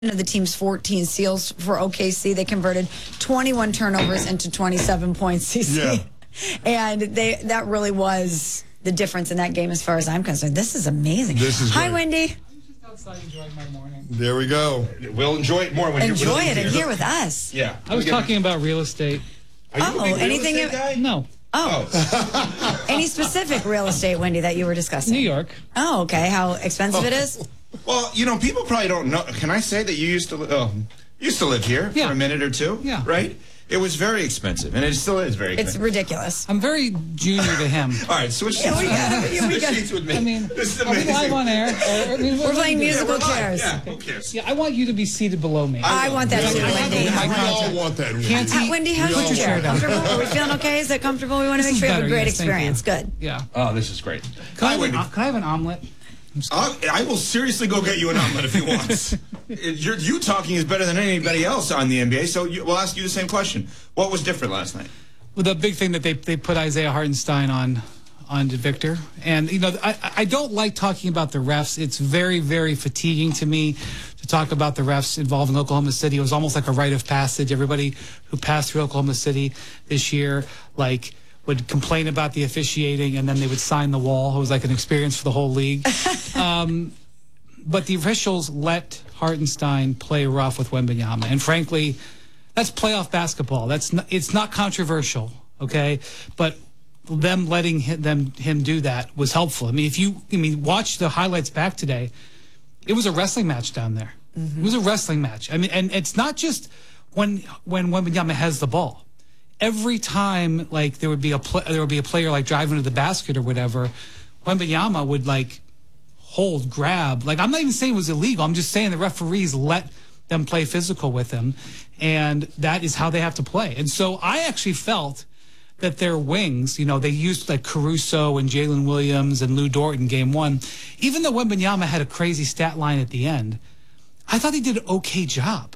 of the team's 14 steals for OKC. They converted 21 turnovers into 27 points, CC. Yeah. And that really was the difference in that game as far as I'm concerned. This is amazing. This is Hi, great. Wendy. I'm just outside enjoying my morning. There we go. We'll enjoy it more when you're Enjoy it and here with us. Yeah. I was talking about real estate. Are you a big anything real estate guy? No. Oh. Any specific real estate, Wendy, that you were discussing? New York. Oh, okay. How expensive it is? Well, you know, people probably don't know. Can I say that you used to live here for a minute or two? Yeah. Right? It was very expensive, and it still is very expensive. It's ridiculous. I'm very junior to him. All right, switch seats. Switch seats with me. I mean, this is are we amazing. live on air? We're playing musical chairs. Yeah, who cares? Yeah, I want you to be seated below me. I want that too, Wendy. We all want that. Wendy, how's your chair? Comfortable? Are we feeling okay? Is it comfortable? We want to make sure you have a great experience. Good. Yeah. Oh, this is great. Can I have an omelet? I will seriously go get you an omelet if you want. You talking is better than anybody else on the NBA, so we'll ask you the same question. What was different last night? Well, the big thing that they put Isaiah Hartenstein on to Victor. And, you know, I don't like talking about the refs. It's very, very fatiguing to me to talk about the refs involving Oklahoma City. It was almost like a rite of passage. Everybody who passed through Oklahoma City this year, would complain about the officiating, and then they would sign the wall. It was like an experience for the whole league. But the officials let Hartenstein play rough with Wembanyama. And frankly, that's playoff basketball. It's not controversial, okay? But them letting him do that was helpful. I mean, watch the highlights back today. It was a wrestling match down there. Mm-hmm. It was a wrestling match. I mean, and it's not just when Wembanyama has the ball. Every time, there would be a player driving to the basket or whatever, Wembanyama would grab. I'm not even saying it was illegal. I'm just saying the referees let them play physical with him, and that is how they have to play. And so I actually felt that their wings, they used Caruso and Jalen Williams and Lou Dort in game one. Even though Wembanyama had a crazy stat line at the end, I thought he did an okay job.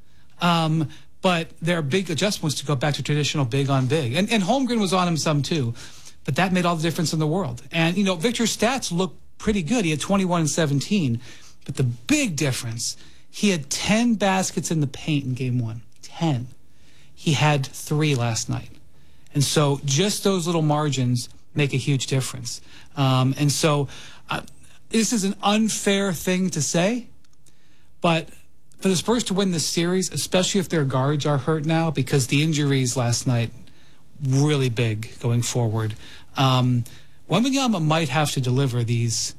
But their big adjustment was to go back to traditional big on big. And Holmgren was on him some too. But that made all the difference in the world. And, Victor's stats look pretty good. He had 21 and 17. But the big difference, he had 10 baskets in the paint in game one. 10. He had 3 last night. And so just those little margins make a huge difference. And so this is an unfair thing to say, but for the Spurs to win this series, especially if their guards are hurt now, because the injuries last night, really big going forward. Wembanyama might have to deliver these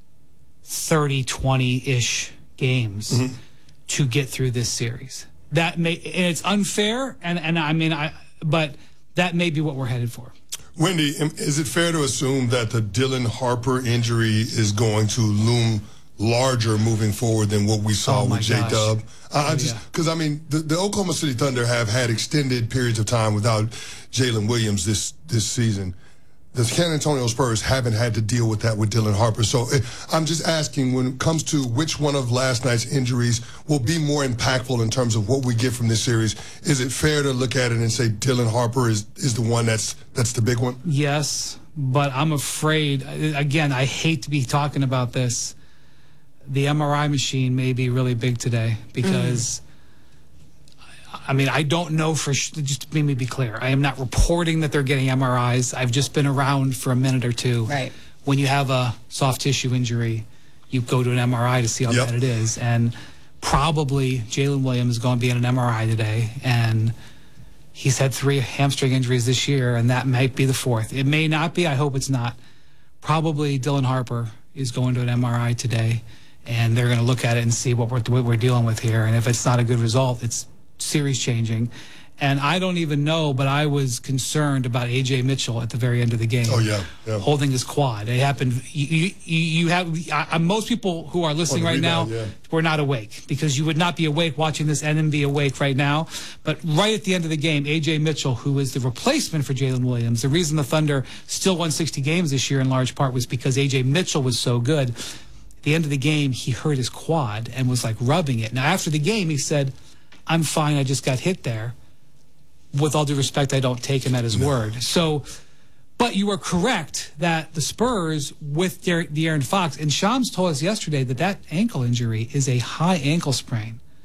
30, 20-ish games to get through this series. And it's unfair, but that may be what we're headed for. Wendy, is it fair to assume that the Dylan Harper injury is going to loom larger moving forward than what we saw with J-Dub? Because the Oklahoma City Thunder have had extended periods of time without Jalen Williams this season. The San Antonio Spurs haven't had to deal with that with Dylan Harper. So I'm just asking, when it comes to which one of last night's injuries will be more impactful in terms of what we get from this series, is it fair to look at it and say Dylan Harper is the one that's the big one? Yes, but I'm afraid, again, I hate to be talking about this. The MRI machine may be really big today because, I don't know for sure. Just let me be clear. I am not reporting that they're getting MRIs. I've just been around for a minute or two. Right. When you have a soft tissue injury, you go to an MRI to see how bad it is. And probably Jalen Williams is going to be in an MRI today. And he's had 3 hamstring injuries this year, and that might be the 4th. It may not be. I hope it's not. Probably Dylan Harper is going to an MRI today. And they're going to look at it and see what we're dealing with here. And if it's not a good result, it's series changing. And I don't even know, but I was concerned about A.J. Mitchell at the very end of the game. Oh, yeah. Holding his quad. It happened. Most people who are listening right now were not awake, because you would not be awake watching this and then be awake right now. But right at the end of the game, A.J. Mitchell, who is the replacement for Jalen Williams, the reason the Thunder still won 60 games this year in large part was because A.J. Mitchell was so good. At the end of the game, he hurt his quad and was rubbing it. Now, after the game, he said, "I'm fine, I just got hit there." With all due respect, I don't take him at his word. So, but you are correct that the Spurs, with De'Aaron Fox, and Shams told us yesterday that ankle injury is a high ankle sprain.